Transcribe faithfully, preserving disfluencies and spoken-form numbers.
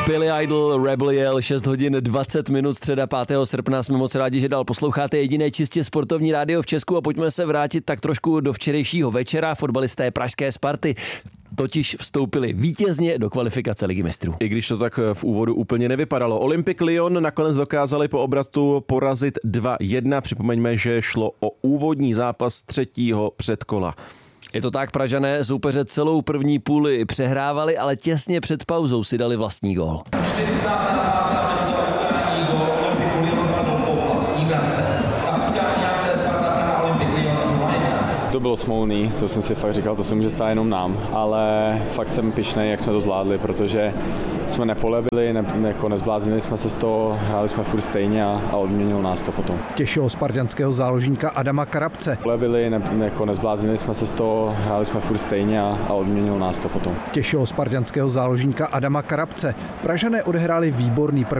Billy Idol, Rebel Yell, šest hodin dvacet minut, středa pátého srpna. Jsme moc rádi, že dál posloucháte jediné čistě sportovní rádio v Česku a pojďme se vrátit tak trošku do včerejšího večera. Fotbalisté pražské Sparty totiž vstoupili vítězně do kvalifikace Ligy mistrů. I když to tak v úvodu úplně nevypadalo. Olympique Lyon nakonec dokázali po obratu porazit dva jedna. Připomeňme, že šlo o úvodní zápas třetího předkola. Je to tak, Pražané soupeře celou první půli přehrávali, ale těsně před pauzou si dali vlastní gól. čtyřicátá pátá minuta utkání gól Olympique Lyon padl po vlastní brance. Stav utkání á cé Sparta Praha Olympique Lyon nula jedna. To bylo smolný, to jsem si fakt říkal, to se může stát jenom nám, ale fakt jsem pyšnej, jak jsme to zvládli, protože jsme nepolevili, ne, jako nezbláznili jsme se z toho, hráli jsme furt stejně a, a odměnilo nás to potom. Těšilo spartanského záložníka Adama Karabce. Polevili, ne, jako nezbláznili jsme se z toho, hráli jsme furt stejně a, a odměnilo nás to potom. Těšilo spartanského záložníka Adama Karabce. Pražané odehráli výborný první